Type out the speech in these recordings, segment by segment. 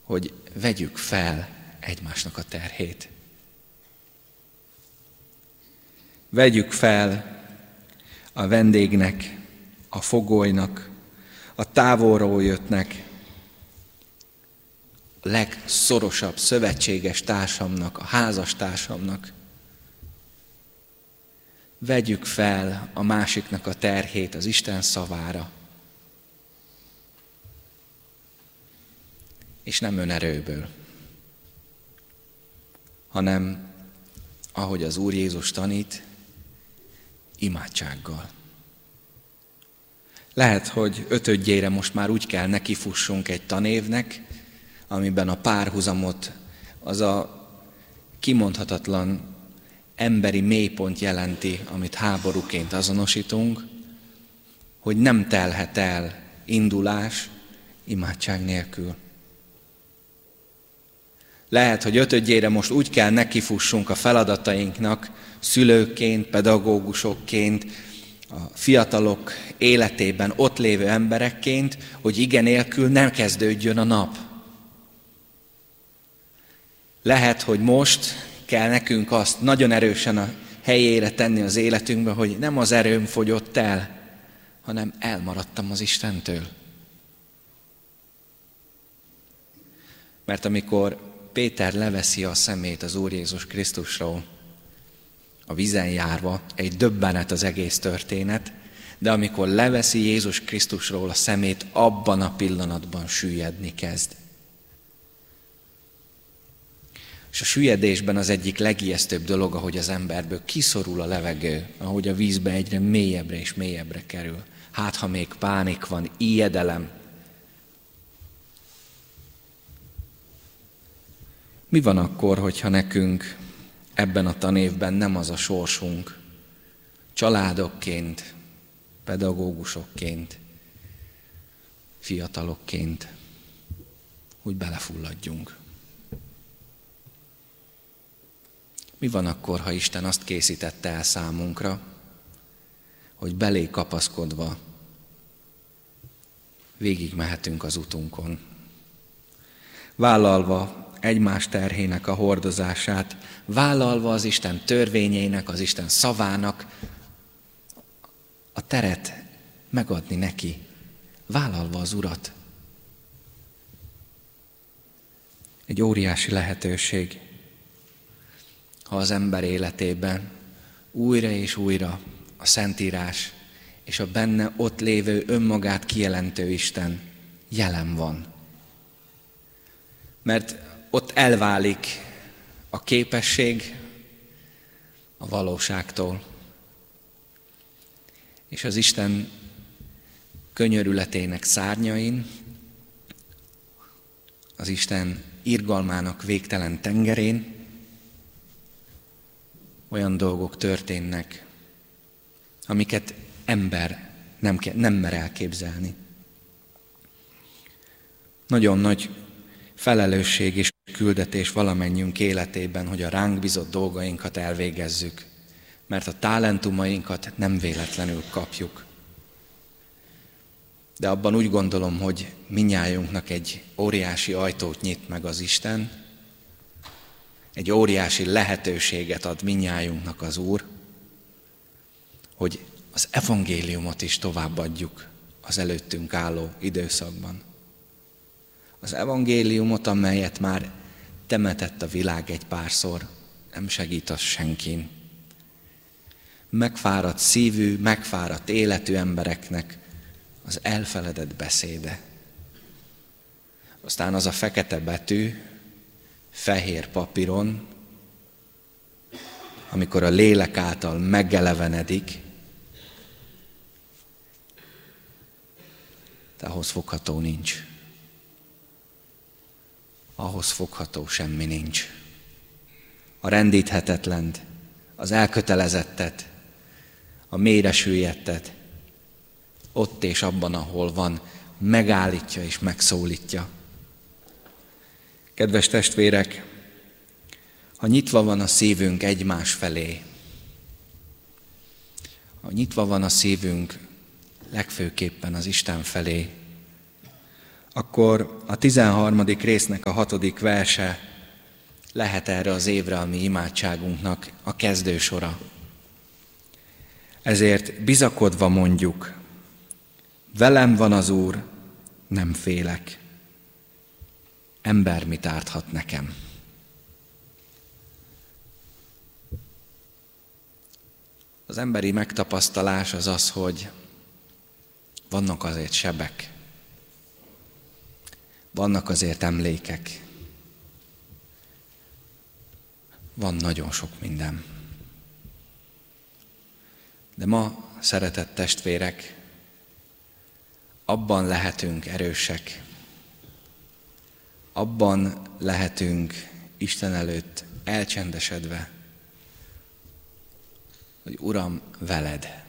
hogy vegyük fel egymásnak a terhét. Vegyük fel a vendégnek, a fogolynak, a távolról jöttnek, a legszorosabb szövetséges társamnak, a házastársamnak. Vegyük fel a másiknak a terhét az Isten szavára, és nem önerőből, hanem, ahogy az Úr Jézus tanít, imádsággal. Lehet, hogy 5. most már úgy kell nekifussunk egy tanévnek, amiben a párhuzamot, az a kimondhatatlan emberi mélypont jelenti, amit háborúként azonosítunk, hogy nem telhet el indulás imádság nélkül. Lehet, hogy 5. most úgy kell nekifussunk a feladatainknak, szülőként, pedagógusokként, a fiatalok életében ott lévő emberekként, hogy ige nélkül nem kezdődjön a nap. Lehet, hogy most kell nekünk azt nagyon erősen a helyére tenni az életünkben, hogy nem az erőm fogyott el, hanem elmaradtam az Istentől. Mert amikor Péter leveszi a szemét az Úr Jézus Krisztusról, a vízen járva, egy döbbenet az egész történet, de amikor leveszi Jézus Krisztusról a szemét, abban a pillanatban süllyedni kezd. És a süllyedésben az egyik legijesztőbb dolog, ahogy az emberből kiszorul a levegő, ahogy a vízbe egyre mélyebbre és mélyebbre kerül. Hát, ha még pánik van, ijedelem. Mi van akkor, hogyha nekünk ebben a tanévben nem az a sorsunk, családokként, pedagógusokként, fiatalokként, hogy belefulladjunk? Mi van akkor, ha Isten azt készítette el számunkra, hogy belé kapaszkodva végigmehetünk az utunkon, vállalva egymás terhének a hordozását, vállalva az Isten törvényeinek, az Isten szavának a teret megadni neki, vállalva az Urat. Egy óriási lehetőség, ha az ember életében újra és újra a Szentírás és a benne ott lévő önmagát kijelentő Isten jelen van. Mert ott elválik a képesség a valóságtól. És az Isten könyörületének szárnyain, az Isten irgalmának végtelen tengerén olyan dolgok történnek, amiket ember nem mer elképzelni. Nagyon nagy felelősség és küldetés valamennyiünk életében, hogy a ránk bízott dolgainkat elvégezzük, mert a talentumainkat nem véletlenül kapjuk. De abban úgy gondolom, hogy mindnyájunknak egy óriási ajtót nyit meg az Isten, egy óriási lehetőséget ad mindnyájunknak az Úr, hogy az evangéliumot is továbbadjuk az előttünk álló időszakban. Az evangéliumot, amelyet már temetett a világ egy párszor, nem segít az senkin. Megfáradt szívű, megfáradt életű embereknek az elfeledett beszéde. Aztán az a fekete betű, fehér papíron, amikor a lélek által megelevenedik, de ahhoz fogható nincs. Ahhoz fogható semmi nincs. A rendíthetetlent, az elkötelezettet, a mélyre süllyedtet, ott és abban, ahol van, megállítja és megszólítja. Kedves testvérek, ha nyitva van a szívünk egymás felé, ha nyitva van a szívünk legfőképpen az Isten felé, akkor a 13. résznek a 6. verse lehet erre az évre a mi imádságunknak a kezdősora. Ezért bizakodva mondjuk, velem van az Úr, nem félek. Ember mit árthat nekem? Az emberi megtapasztalás az az, hogy vannak azért sebek, vannak azért emlékek, van nagyon sok minden. De ma, szeretett testvérek, abban lehetünk erősek, abban lehetünk Isten előtt elcsendesedve, hogy Uram, veled.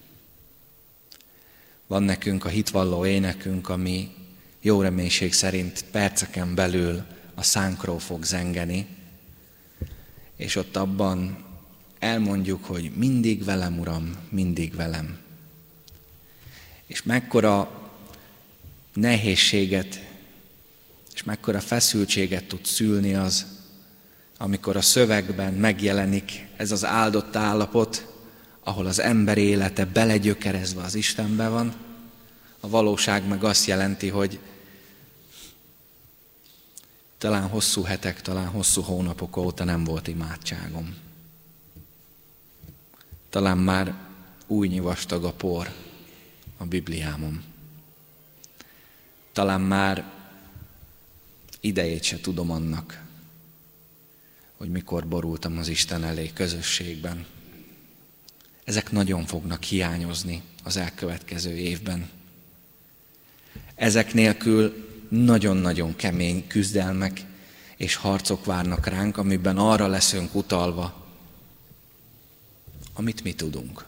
Van nekünk a hitvalló énekünk, ami jó reménység szerint perceken belül a szánkról fog zengeni, és ott abban elmondjuk, hogy mindig velem, Uram, mindig velem. És mekkora nehézséget és mekkora feszültséget tud szülni az, amikor a szövegben megjelenik ez az áldott állapot, ahol az ember élete belegyökerezve az Istenbe van, a valóság meg azt jelenti, hogy talán hosszú hetek, talán hosszú hónapok óta nem volt imádságom. Talán már újnyi vastag a por a Bibliámon. Talán már idejét se tudom annak, hogy mikor borultam az Isten elé közösségben. Ezek nagyon fognak hiányozni az elkövetkező évben. Ezek nélkül nagyon-nagyon kemény küzdelmek és harcok várnak ránk, amiben arra leszünk utalva, amit mi tudunk.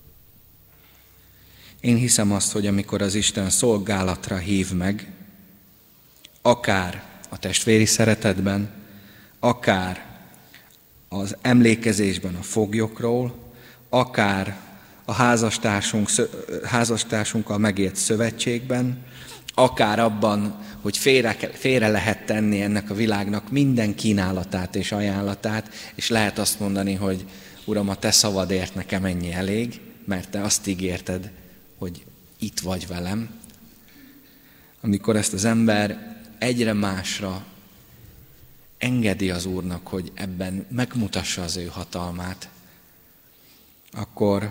Én hiszem azt, hogy amikor az Isten szolgálatra hív meg, akár a testvéri szeretetben, akár az emlékezésben a foglyokról, akár a házastársunkkal megélt szövetségben, akár abban, hogy félre lehet tenni ennek a világnak minden kínálatát és ajánlatát, és lehet azt mondani, hogy Uram, a te szavadért nekem ennyi elég, mert te azt ígérted, hogy itt vagy velem. Amikor ezt az ember egyre másra engedi az Úrnak, hogy ebben megmutassa az ő hatalmát, akkor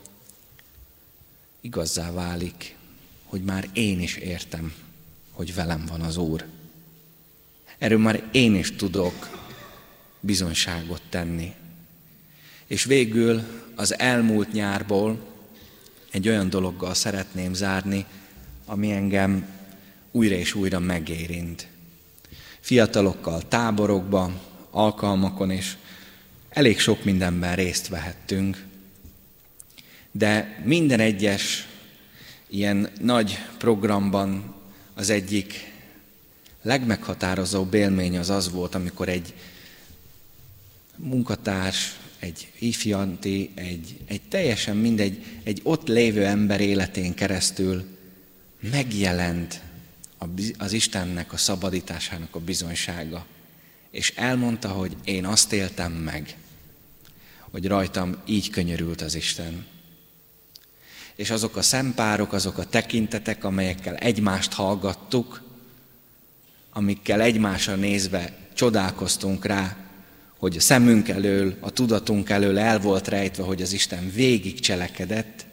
igazzá válik, hogy már én is értem, hogy velem van az Úr. Erről már én is tudok bizonyságot tenni. És végül az elmúlt nyárból egy olyan dologgal szeretném zárni, ami engem újra és újra megérint. Fiatalokkal táborokban, alkalmakon és elég sok mindenben részt vehettünk, de minden egyes ilyen nagy programban az egyik legmeghatározóbb élmény az volt, amikor egy munkatárs, egy ifjanti, egy teljesen mindegy, egy ott lévő ember életén keresztül megjelent az Istennek, a szabadításának a bizonysága. És elmondta, hogy én azt éltem meg, hogy rajtam így könyörült az Isten. És azok a szempárok, azok a tekintetek, amelyekkel egymást hallgattuk, amikkel egymásra nézve csodálkoztunk rá, hogy a szemünk elől, a tudatunk elől el volt rejtve, hogy az Isten végig cselekedett,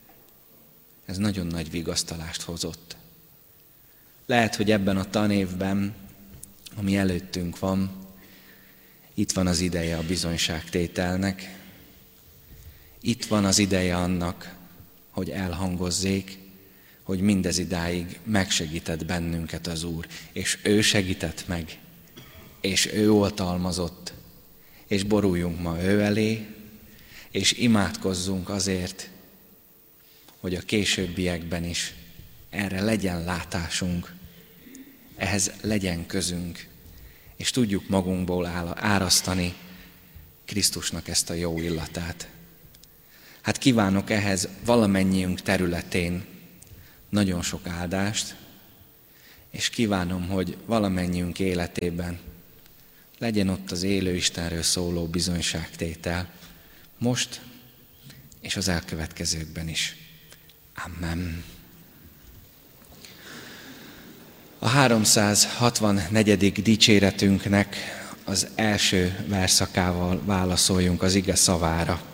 ez nagyon nagy vigasztalást hozott. Lehet, hogy ebben a tanévben, ami előttünk van, itt van az ideje a bizonyságtételnek, itt van az ideje annak, hogy elhangozzék, hogy mindez idáig megsegített bennünket az Úr, és ő segített meg, és ő oltalmazott, és boruljunk ma ő elé, és imádkozzunk azért, hogy a későbbiekben is erre legyen látásunk, ehhez legyen közünk, és tudjuk magunkból árasztani Krisztusnak ezt a jó illatát. Hát kívánok ehhez valamennyiünk területén nagyon sok áldást, és kívánom, hogy valamennyiünk életében legyen ott az élő Istenről szóló bizonyságtétel, most és az elkövetkezőkben is. Amen. A 364. dicséretünknek az első verszakával válaszoljunk az ige szavára.